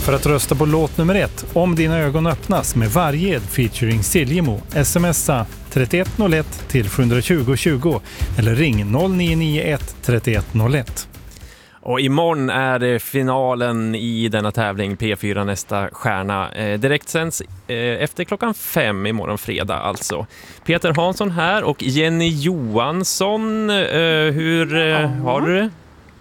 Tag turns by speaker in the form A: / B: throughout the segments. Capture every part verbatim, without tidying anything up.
A: För att rösta på låt nummer ett, Om dina ögon öppnas med Varged featuring Siljemo, smsa tre ett noll ett till sju två två tjugo eller ring noll nio nio ett tre ett noll ett.
B: Och imorgon är det finalen i denna tävling, P fyra Nästa stjärna. Eh, direkt sänds eh, efter klockan fem imorgon fredag alltså. Peter Hansson här och Jenny Johansson. Eh, hur eh, ja. har du det?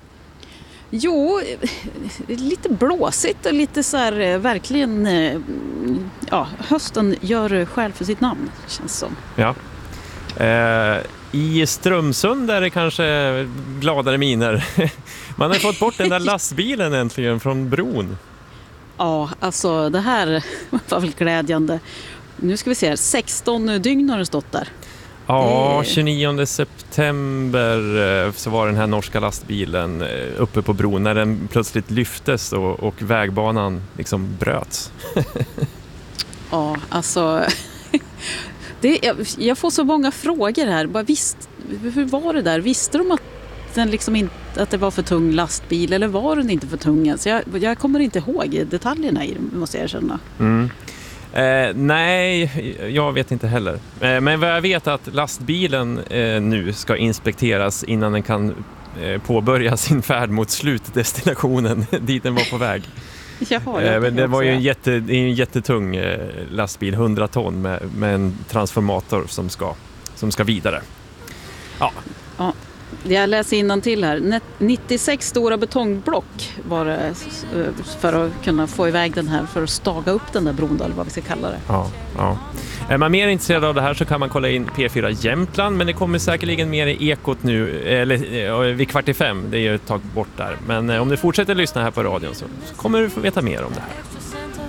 C: Jo, lite blåsigt och lite så här verkligen, ja, hösten gör skäl för sitt namn, känns som.
B: Ja. Eh, I Strömsund är det kanske gladare miner. Man har fått bort den där lastbilen äntligen från bron.
C: Ja, alltså det här var väl glädjande. Nu ska vi se här, sexton dygn har den stått där.
B: Ja, tjugonionde september så var den här norska lastbilen uppe på bron när den plötsligt lyftes och, och vägbanan liksom bröts.
C: Ja, alltså det, jag, jag får så många frågor här. Bara, visst, hur var det där? Visste de att, den liksom inte, att det var för tung lastbil eller var den inte för tung? Så jag, jag kommer inte ihåg detaljerna i det, måste jag erkänna.
B: Mm. Eh, nej, jag vet inte heller. Eh, men vad jag vet är att lastbilen eh, nu ska inspekteras innan den kan eh, påbörja sin färd mot slutdestinationen dit den var på väg.
C: Jaha,
B: eh, men det var ju en, jätte, en jättetung eh, lastbil, hundra ton med, med en transformator som ska, som ska vidare. Ja.
C: Ja. Jag läser innantill här. nittiosex stora betongblock var det för att kunna få iväg den här, för att staga upp den där bron, eller vad vi ska kalla det.
B: Ja, ja. Är man mer intresserad av det här så kan man kolla in P fyra Jämtland, men det kommer säkerligen mer i Ekot nu, eller vid kvart i fem, det är ju ett tag bort där. Men om du fortsätter lyssna här på radion så kommer du få veta mer om det här.